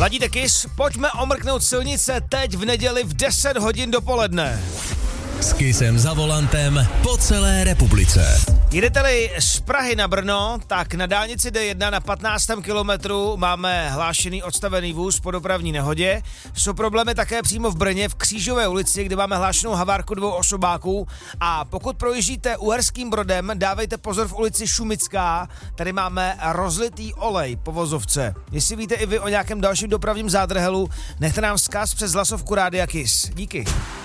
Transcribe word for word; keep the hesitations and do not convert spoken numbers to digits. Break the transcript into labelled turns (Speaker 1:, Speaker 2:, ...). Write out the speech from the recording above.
Speaker 1: Ladíte Kiss, pojďme omrknout silnice teď v neděli v deset hodin dopoledne.
Speaker 2: S Kissem za volantem po celé republice.
Speaker 1: Jedete-li z Prahy na Brno, tak na dálnici D jedna na patnáctém kilometru máme hlášený odstavený vůz po dopravní nehodě. Jsou problémy také přímo v Brně v Křížové ulici, kde máme hlášenou havárku dvou osobáků. A pokud projíždíte Uherským Brodem, dávejte pozor v ulici Šumická, tady máme rozlitý olej po vozovce. Jestli víte i vy o nějakém dalším dopravním zádrhelu, nechte nám vzkaz přes hlasovku Rádia Kiss. Díky.